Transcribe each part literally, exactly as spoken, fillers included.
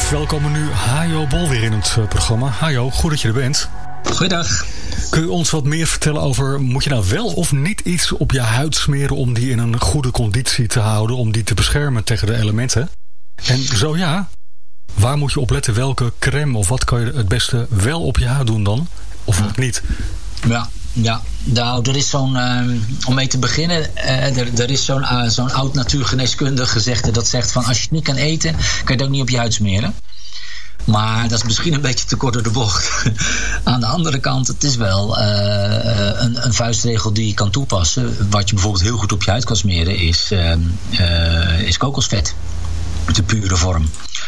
Welkom nu Hajo Bol weer in het uh, programma. Hajo, goed dat je er bent. Goeiedag. Kun je ons wat meer vertellen over, moet je nou wel of niet iets op je huid smeren om die in een goede conditie te houden, om die te beschermen tegen de elementen? En zo ja, waar moet je op letten? Welke crème of wat kan je het beste wel op je huid doen dan? Of wat niet? Ja, ja. Nou, er is zo'n, uh, om mee te beginnen, uh, er, er is zo'n, uh, zo'n oud natuurgeneeskundige gezegde dat zegt van als je het niet kan eten, kan je het ook niet op je huid smeren. Maar dat is misschien een beetje te kort door de bocht. Aan de andere kant, het is wel uh, een, een vuistregel die je kan toepassen. Wat je bijvoorbeeld heel goed op je huid kan smeren is, uh, uh, is kokosvet. De pure vorm.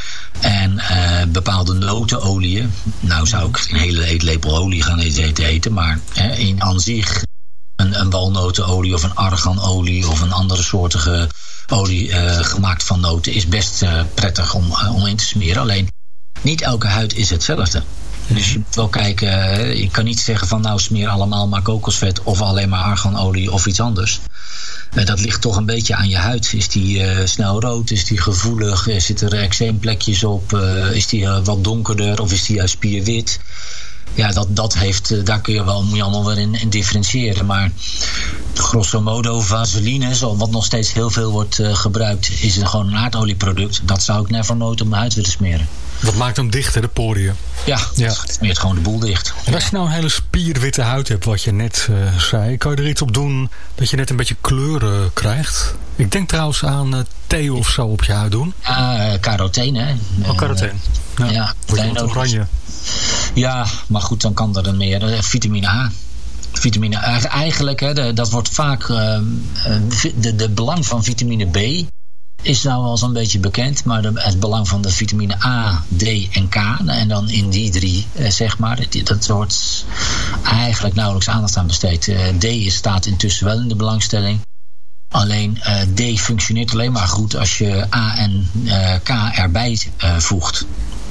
En uh, bepaalde notenolieën. Nou zou ik geen hele eetlepel olie gaan eten, eten maar hè, in aan zich een, een walnotenolie of een arganolie of een andere soortige olie uh, gemaakt van noten is best uh, prettig om, uh, om in te smeren. Alleen niet elke huid is hetzelfde. Dus je moet wel kijken, je kan niet zeggen van nou smeer allemaal maar kokosvet of alleen maar arganolie of iets anders. Dat ligt toch een beetje aan je huid. Is die uh, snel rood? Is die gevoelig? Zitten er eczeemplekjes op? Uh, is die uh, wat donkerder? Of is die juist spierwit? Ja, dat, dat heeft, uh, daar kun je wel, moet je allemaal wel in, in differentiëren. Maar grosso modo vaseline, zo, wat nog steeds heel veel wordt uh, gebruikt, is een, gewoon een aardolieproduct. Dat zou ik never nooit op mijn huid willen smeren. Dat maakt hem dicht, hè, de poriën. Ja, ja. Het smeert gewoon de boel dicht. En als je nou een hele spierwitte huid hebt, wat je net uh, zei, kan je er iets op doen dat je net een beetje kleuren krijgt? Ik denk trouwens aan uh, thee of zo op je huid doen. Ja, uh, carotene, hè. Oh, carotene. Ja, ja, wordt je wat oranje. Ja, maar goed, dan kan er dan meer. Uh, vitamine A. Vitamine A. Eigenlijk, hè, dat wordt vaak uh, de, de belang van vitamine B is nou wel zo'n beetje bekend, maar de, het belang van de vitamine A, D en K, en dan in die drie, eh, zeg maar, dat wordt eigenlijk nauwelijks aandacht aan besteed. Uh, D is, staat intussen wel in de belangstelling. Alleen uh, D functioneert alleen maar goed als je A en uh, K erbij uh, voegt.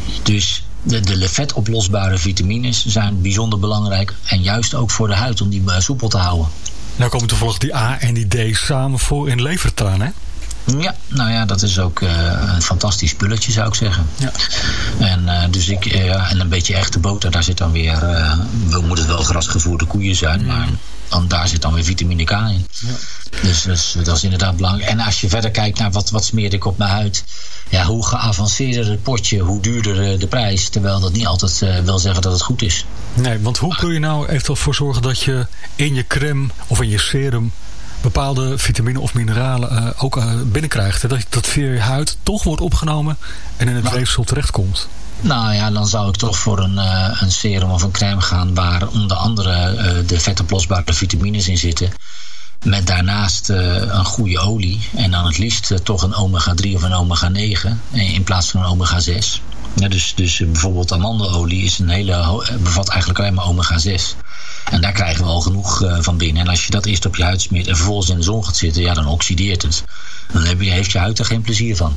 Dus de, de vetoplosbare vitamines zijn bijzonder belangrijk en juist ook voor de huid om die uh, soepel te houden. Nou komen toevallig die A en die D samen voor in levertraan, hè? Ja, nou ja, dat is ook uh, een fantastisch spulletje, zou ik zeggen. Ja. En, uh, dus ik, uh, en een beetje echte boter, daar zit dan weer, uh, we moeten het wel grasgevoerde koeien zijn, mm. maar dan, daar zit dan weer vitamine K in. Ja. Dus, dus dat is inderdaad belangrijk. En als je verder kijkt naar wat, wat smeer ik op mijn huid, ja, hoe geavanceerder het potje, hoe duurder de prijs, terwijl dat niet altijd uh, wil zeggen dat het goed is. Nee, want hoe kun je nou eventueel voor zorgen dat je in je crème of in je serum bepaalde vitamine of mineralen uh, ook uh, binnenkrijgt, hè? Dat dat via je huid toch wordt opgenomen en in het weefsel terechtkomt? Nou ja, dan zou ik toch voor een, uh, een serum of een crème gaan waar onder andere uh, de vetoplosbare vitamines in zitten. Met daarnaast uh, een goede olie. En dan het liefst uh, toch een omega drie of een omega negen in plaats van een omega zes. Ja, dus, dus uh, bijvoorbeeld amandelolie is een hele, bevat eigenlijk alleen maar omega zes. En daar krijgen we al genoeg uh, van binnen. En als je dat eerst op je huid smeert en vervolgens in de zon gaat zitten, ja, dan oxideert het. Dan heb je, heeft je huid er geen plezier van.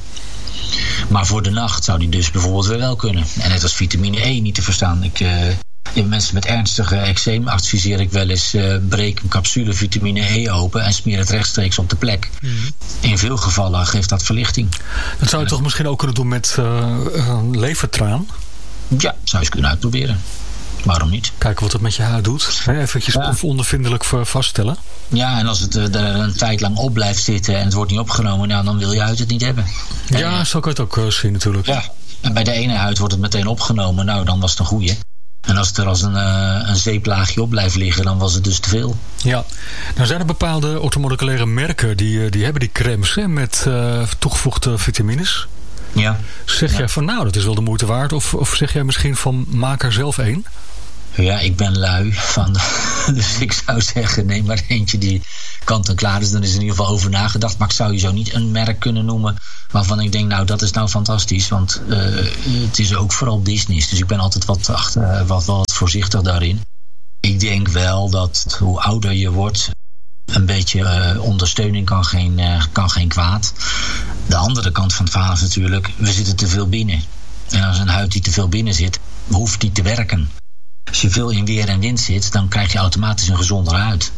Maar voor de nacht zou die dus bijvoorbeeld weer wel kunnen. En net als vitamine E niet te verstaan. Ik, uh, in mensen met ernstige eczeem adviseer ik wel eens, uh, breek een capsule vitamine E open en smeer het rechtstreeks op de plek. Mm-hmm. In veel gevallen geeft dat verlichting. Dat zou je toch misschien ook kunnen doen met uh, uh, levertraan? Ja, zou je eens kunnen uitproberen. Waarom niet? Kijken wat het met je haar doet. Eventjes ja. Ondervindelijk vaststellen. Ja, en als het er een tijd lang op blijft zitten en het wordt niet opgenomen, nou, dan wil je huid het niet hebben. Ja, en, zo kan je het ook zien natuurlijk. Ja, en bij de ene huid wordt het meteen opgenomen. Nou, dan was het een goeie. En als het er als een, uh, een zeeplaagje op blijft liggen, dan was het dus te veel. Ja, nou zijn er bepaalde orthomoleculaire merken die, die hebben die crèmes hè, met uh, toegevoegde vitamines. Ja. Zeg ja. jij van nou, dat is wel de moeite waard? Of, of zeg jij misschien van maak er zelf één? Ja, ik ben lui. Van, dus ik zou zeggen, neem maar eentje die kant en klaar is. Dan is er in ieder geval over nagedacht. Maar ik zou je zo niet een merk kunnen noemen waarvan ik denk, nou, dat is nou fantastisch. Want uh, het is ook vooral business. Dus ik ben altijd wat, achter, wat, wat voorzichtig daarin. Ik denk wel dat hoe ouder je wordt, een beetje uh, ondersteuning kan geen, uh, kan geen kwaad. De andere kant van het verhaal is natuurlijk, we zitten te veel binnen. En als een huid die te veel binnen zit, hoeft die te werken. Als je veel in weer en wind zit, dan krijg je automatisch een gezondere huid.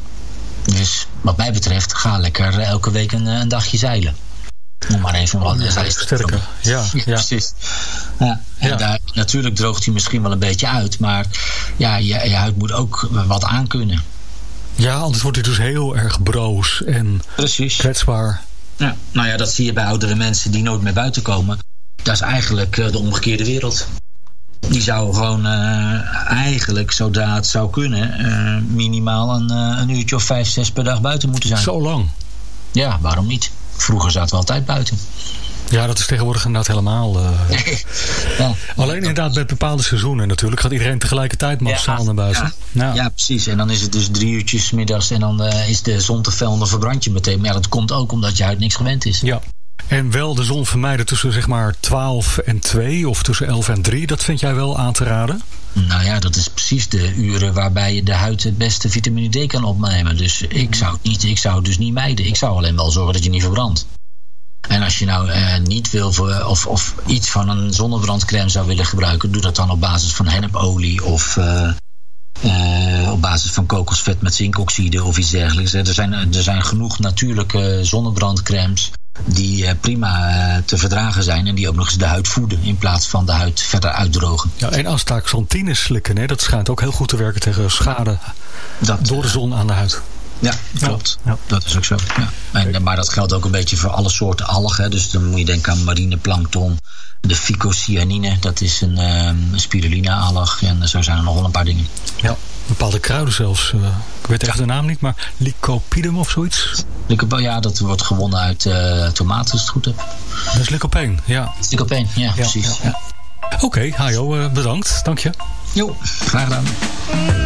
Dus wat mij betreft, ga lekker elke week een, een dagje zeilen. Om maar even wat oh, ja, sterker. Ja, ja. Ja, precies. Ja, en Ja. Daar, natuurlijk droogt hij misschien wel een beetje uit. Maar ja, je, je huid moet ook wat aankunnen. Ja, anders wordt hij dus heel erg broos en Precies. kwetsbaar. Ja, nou ja, dat zie je bij oudere mensen die nooit meer buiten komen. Dat is eigenlijk uh, de omgekeerde wereld. Die zou gewoon uh, eigenlijk, zodra het zou kunnen, uh, minimaal een, uh, een uurtje of vijf, zes per dag buiten moeten zijn. Zo lang. Ja, waarom niet? Vroeger zaten we altijd buiten. Ja, dat is tegenwoordig inderdaad helemaal... Uh... ja. Alleen inderdaad bij bepaalde seizoenen natuurlijk gaat iedereen tegelijkertijd massaal ja, naar buiten. Ja. Ja. ja, precies. En dan is het dus drie uurtjes middags en dan uh, is de zon te fel en dan verbrand je meteen. Maar ja, dat komt ook omdat je huid niks gewend is. Ja. En wel de zon vermijden tussen zeg maar twaalf en twee of tussen elf en drie, dat vind jij wel aan te raden? Nou ja, dat is precies de uren waarbij je de huid het beste vitamine D kan opnemen. Dus ik zou het, niet, ik zou het dus niet mijden. Ik zou alleen wel zorgen dat je niet verbrandt. En als je nou eh, niet wil voor, of, of iets van een zonnebrandcrème zou willen gebruiken, doe dat dan op basis van hennepolie of uh, uh, op basis van kokosvet met zinkoxide of iets dergelijks. Er zijn, er zijn genoeg natuurlijke zonnebrandcremes die uh, prima uh, te verdragen zijn en die ook nog eens de huid voeden in plaats van de huid verder uitdrogen. Ja, en astaxanthine slikken, hè, dat schijnt ook heel goed te werken tegen schade dat, door de zon aan de huid. Ja, klopt. Ja. Dat is ook zo. Ja. En, maar dat geldt ook een beetje voor alle soorten algen. Dus dan moet je denken aan marineplankton, de phycocyanine, dat is een um, spirulina-alg. En zo zijn er nog wel een paar dingen. Ja, bepaalde kruiden zelfs. Uh, ik weet echt de naam niet, maar lycopodium of zoiets? Lycopene, ja, dat wordt gewonnen uit uh, tomaten, als ik het goed heb. Dat is lycopene, ja. Lycopene, ja, ja, precies. Ja. Ja. Oké, okay, Hajo, uh, bedankt. Dank je. Jo, graag gedaan.